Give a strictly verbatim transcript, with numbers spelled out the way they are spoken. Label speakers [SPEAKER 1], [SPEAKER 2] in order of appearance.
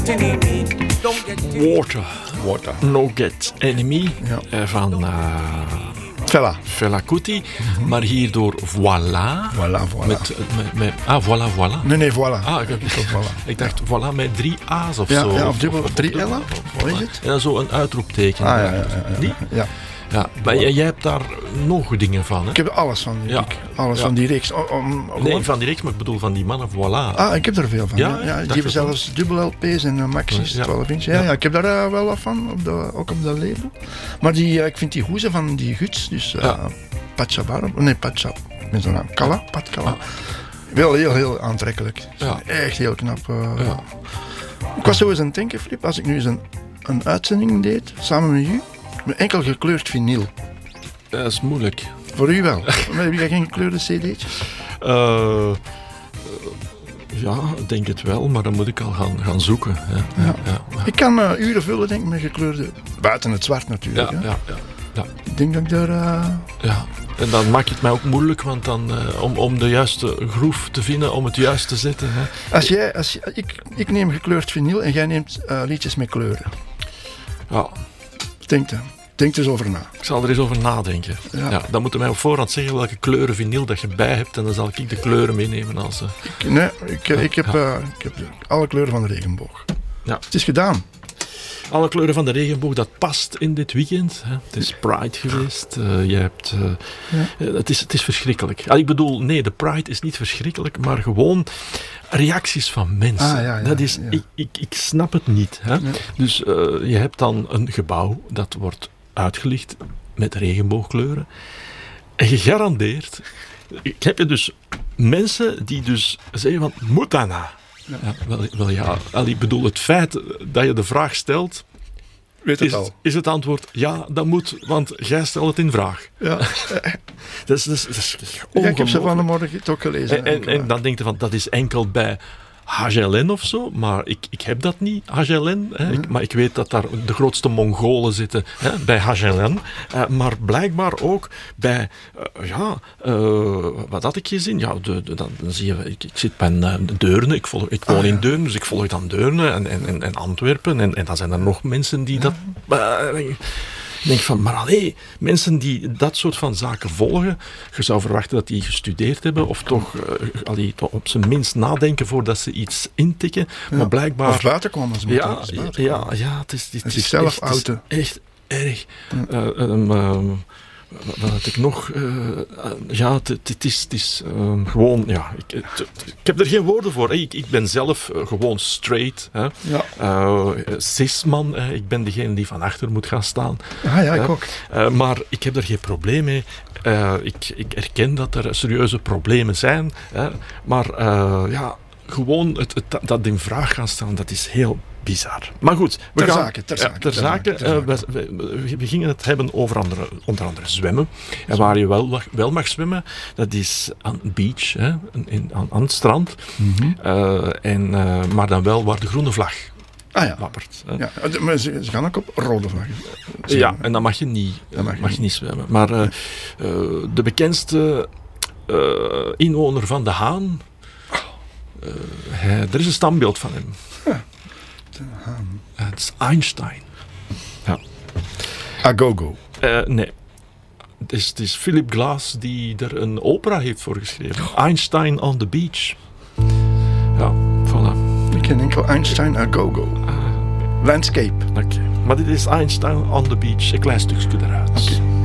[SPEAKER 1] Water.
[SPEAKER 2] Water.
[SPEAKER 1] No Get Enemy
[SPEAKER 2] Ja.
[SPEAKER 1] eh, van uh,
[SPEAKER 2] Fela.
[SPEAKER 1] Fela Kuti. Mm-hmm. Maar hierdoor Voilà.
[SPEAKER 2] Voilà, voilà.
[SPEAKER 1] Met, met, met, ah, Voilà, Voilà.
[SPEAKER 2] Nee, nee, voilà.
[SPEAKER 1] Ah, ik, ik,
[SPEAKER 2] voilà.
[SPEAKER 1] ik dacht Voilà met drie A's of
[SPEAKER 2] Ja,
[SPEAKER 1] zo.
[SPEAKER 2] ja, of dubbel,
[SPEAKER 1] of,
[SPEAKER 2] of drie L'en. Wat is het?
[SPEAKER 1] Ja, zo een uitroepteken.
[SPEAKER 2] Ah, ja, ja, ja, ja.
[SPEAKER 1] Die?
[SPEAKER 2] Ja.
[SPEAKER 1] Ja, maar jij, jij hebt daar nog dingen van, hè?
[SPEAKER 2] Ik heb alles van die,
[SPEAKER 1] Ja.
[SPEAKER 2] ik, alles
[SPEAKER 1] Ja.
[SPEAKER 2] van die reeks. Om, om,
[SPEAKER 1] Nee,
[SPEAKER 2] gewoon-
[SPEAKER 1] van die reeks, maar ik bedoel van die mannen, Voilà.
[SPEAKER 2] Ah, ik heb er veel van.
[SPEAKER 1] Ja,
[SPEAKER 2] Ja,
[SPEAKER 1] dacht
[SPEAKER 2] ja, die
[SPEAKER 1] het
[SPEAKER 2] hebben
[SPEAKER 1] wel.
[SPEAKER 2] zelfs dubbel L P's en uh, maxis,
[SPEAKER 1] Ja.
[SPEAKER 2] twaalf inch. Ja,
[SPEAKER 1] Ja.
[SPEAKER 2] ja, ik heb daar uh, wel wat van, op de, ook op dat label. Maar die, uh, ik vind die hoezen van die Guts, dus uh,
[SPEAKER 1] Ja.
[SPEAKER 2] Pachabar, nee, Pacha, met zo'n naam, Kala, Pat Kala.
[SPEAKER 1] Ah.
[SPEAKER 2] Wel heel, heel aantrekkelijk.
[SPEAKER 1] Ja.
[SPEAKER 2] Echt heel knap. Uh,
[SPEAKER 1] Ja.
[SPEAKER 2] Ik was zo eens aan het denken, Flip, als ik nu eens een, een uitzending deed, samen met u, met enkel gekleurd vinyl.
[SPEAKER 1] Dat is moeilijk.
[SPEAKER 2] Voor u wel. Maar heb jij geen gekleurde cd'tjes?
[SPEAKER 1] Uh, uh, ja, ik denk het wel, maar dan moet ik al gaan, gaan zoeken. Hè.
[SPEAKER 2] Ja.
[SPEAKER 1] Ja, ja.
[SPEAKER 2] Ik kan uh, uren vullen, denk ik, met gekleurde, buiten het zwart natuurlijk.
[SPEAKER 1] Ja,
[SPEAKER 2] hè.
[SPEAKER 1] ja, ja, ja,
[SPEAKER 2] Ik denk dat ik daar... Uh,
[SPEAKER 1] ja. En dan maakt het mij ook moeilijk, want dan, uh, om, om de juiste groove te vinden, om het juist te zetten. Hè.
[SPEAKER 2] Als jij, als je, ik, ik neem gekleurd vinyl en jij neemt uh, liedjes met kleuren.
[SPEAKER 1] Ja,
[SPEAKER 2] Denk er. Denk er eens over na.
[SPEAKER 1] ik zal er eens over nadenken.
[SPEAKER 2] Ja.
[SPEAKER 1] Ja. Dan moeten wij op voorhand zeggen welke kleuren vinyl dat je bij hebt, en dan zal ik de kleuren meenemen als... Uh,
[SPEAKER 2] Ik, nee, ik, ik, heb, uh, ik heb alle kleuren van de regenboog.
[SPEAKER 1] Ja.
[SPEAKER 2] Het is gedaan.
[SPEAKER 1] Alle kleuren van de regenboog, dat past in dit weekend. Hè. Het is Pride geweest. Uh, je hebt, uh,
[SPEAKER 2] Ja.
[SPEAKER 1] uh, het, is, het is verschrikkelijk. Ah, ik bedoel, nee, de Pride is niet verschrikkelijk, maar gewoon reacties van mensen.
[SPEAKER 2] Ah, ja, ja,
[SPEAKER 1] dat is,
[SPEAKER 2] ja.
[SPEAKER 1] ik, ik, ik snap het niet. Hè.
[SPEAKER 2] Nee.
[SPEAKER 1] Dus uh, je hebt dan een gebouw dat wordt uitgelicht met regenboogkleuren. En gegarandeerd ik heb je dus mensen die dus zeggen van, moet dat nou?
[SPEAKER 2] Ja.
[SPEAKER 1] Ja, wel, wel ja, al, ik bedoel, het feit dat je de vraag stelt,
[SPEAKER 2] Weet het
[SPEAKER 1] is,
[SPEAKER 2] al.
[SPEAKER 1] het, is het antwoord ja, dat moet, want jij stelt het in vraag.
[SPEAKER 2] Ja.
[SPEAKER 1] Dat is, dat is, dat is
[SPEAKER 2] Ja, ik heb ze van de
[SPEAKER 1] ongelooflijk.
[SPEAKER 2] morgen ook gelezen.
[SPEAKER 1] En, en, en dan denk je van, dat is enkel bij H G L N of zo, maar ik, ik heb dat niet, H G L N. Hè. Ik, maar ik weet dat daar de grootste Mongolen zitten hè, bij H G L N. Uh, maar blijkbaar ook bij, uh, ja, uh, wat had ik gezien? Ja, de, de, dan, dan zie je, ik, ik zit bij uh, Deurne, ik, volg, ik woon
[SPEAKER 2] Ah, ja.
[SPEAKER 1] in Deurne, dus ik volg dan Deurne en, en, en, en Antwerpen. En, en dan zijn er nog mensen die dat... Uh, Ik denk van, maar allee, mensen die dat soort van zaken volgen, je zou verwachten dat die gestudeerd hebben, of toch, uh, allee, toch op zijn minst nadenken voordat ze iets intikken.
[SPEAKER 2] Ja.
[SPEAKER 1] Maar blijkbaar...
[SPEAKER 2] Of buiten komen ze.
[SPEAKER 1] ja,
[SPEAKER 2] moeten eens buiten
[SPEAKER 1] ja,
[SPEAKER 2] komen.
[SPEAKER 1] ja, het is, het
[SPEAKER 2] En
[SPEAKER 1] is
[SPEAKER 2] zichzelf
[SPEAKER 1] echt, het is
[SPEAKER 2] outen.
[SPEAKER 1] echt erg.
[SPEAKER 2] Ja.
[SPEAKER 1] Uh, um, um, wat wat had ik nog? Uh, uh, ja, het, het, het is, het is um, gewoon... Ja, ik, het, het- ik heb er geen woorden voor. Hè. Ik, ik ben zelf uh, gewoon straight. Hè.
[SPEAKER 2] Ja.
[SPEAKER 1] Uh, cis-man. Hè. Ik ben degene die van achter moet gaan staan.
[SPEAKER 2] Ah ja, ik
[SPEAKER 1] Ja.
[SPEAKER 2] ook.
[SPEAKER 1] Uh, maar ik heb er geen probleem mee. Uh, ik, ik erken dat er serieuze problemen zijn. Hè. Maar uh, ja, gewoon het, het, dat in vraag gaan stellen, dat is heel bizar. Maar goed, we
[SPEAKER 2] Ter
[SPEAKER 1] gaan...
[SPEAKER 2] zake, ter
[SPEAKER 1] ja,
[SPEAKER 2] zake,
[SPEAKER 1] ter
[SPEAKER 2] ter
[SPEAKER 1] zake,
[SPEAKER 2] zake, ter
[SPEAKER 1] uh, we, we, we gingen het hebben over andere, onder andere zwemmen. En waar je wel, mag- wel mag zwemmen, dat is aan het beach, hè, in, aan, aan het strand.
[SPEAKER 2] Mhm.
[SPEAKER 1] Uh, en, uh, maar dan wel waar de groene vlag
[SPEAKER 2] Ah ja.
[SPEAKER 1] wappert. Hè.
[SPEAKER 2] Ja, maar ze, ze gaan ook op rode vlaggen.
[SPEAKER 1] Ja, en dan mag je niet,
[SPEAKER 2] Dan mag je
[SPEAKER 1] mag je
[SPEAKER 2] niet.
[SPEAKER 1] niet zwemmen. Maar uh, uh, de bekendste uh, inwoner van De Haan, uh, hij, er is een standbeeld van hem. Uh, het is Einstein. Ja.
[SPEAKER 2] Agogo.
[SPEAKER 1] Uh, nee. Het is, het is Philip Glass die er een opera heeft voor geschreven. Einstein on the Beach. Ja, voilà.
[SPEAKER 2] Ik ken enkel Einstein Agogo. Landscape.
[SPEAKER 1] Oké. Maar dit is Einstein on the Beach. Een klein stukje eruit.
[SPEAKER 2] Oké.